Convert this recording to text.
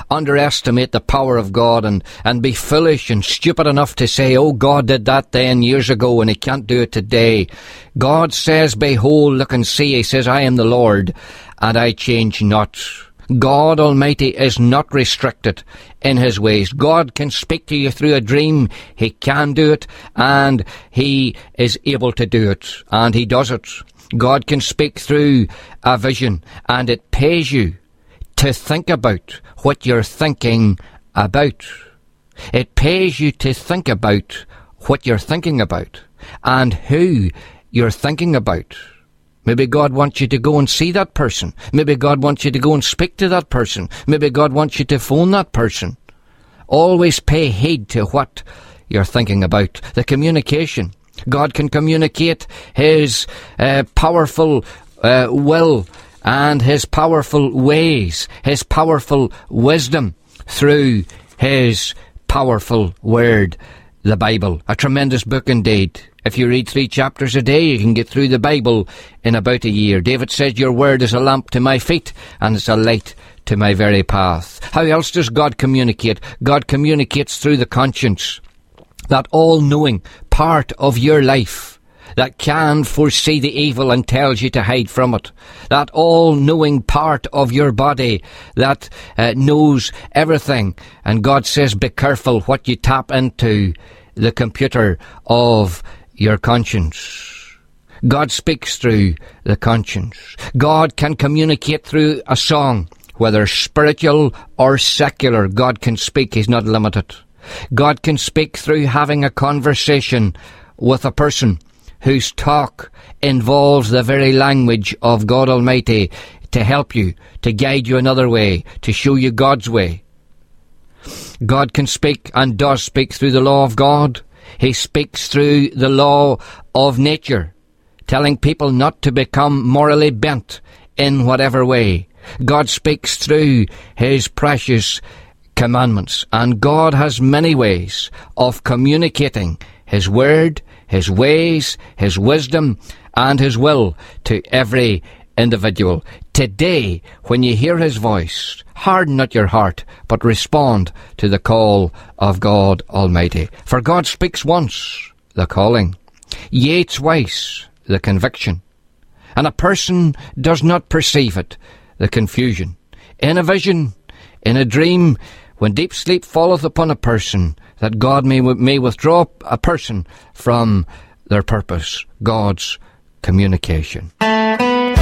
underestimate the power of God and be foolish and stupid enough to say, oh, God did that 10 years ago and he can't do it today. God says, behold, look and see. He says, I am the Lord and I change not. God Almighty is not restricted in his ways. God can speak to you through a dream. He can do it, and he is able to do it, and he does it. God can speak through a vision, and it pays you to think about what you're thinking about. It pays you to think about what you're thinking about and who you're thinking about. Maybe God wants you to go and see that person. Maybe God wants you to go and speak to that person. Maybe God wants you to phone that person. Always pay heed to what you're thinking about. The communication. God can communicate his powerful will and his powerful ways, his powerful wisdom through his powerful word, the Bible. A tremendous book indeed. If you read 3 chapters a day, you can get through the Bible in about a year. David says, your word is a lamp to my feet and it's a light to my very path. How else does God communicate? God communicates through the conscience, that all-knowing part of your life that can foresee the evil and tells you to hide from it. That all-knowing part of your body that knows everything. And God says, be careful what you tap into the computer of your conscience. God speaks through the conscience. God can communicate through a song, whether spiritual or secular. God can speak. He's not limited. God can speak through having a conversation with a person whose talk involves the very language of God Almighty to help you, to guide you another way, to show you God's way. God can speak and does speak through the law of God. He speaks through the law of nature, telling people not to become morally bent in whatever way. God speaks through his precious commandments, and God has many ways of communicating his word, his ways, his wisdom, and his will to every individual. Today, when you hear his voice, harden not your heart, but respond to the call of God Almighty. For God speaks once, the calling, yea twice, the conviction, and a person does not perceive it, the confusion. In a vision, in a dream, when deep sleep falleth upon a person, that God may withdraw a person from their purpose, God's communication.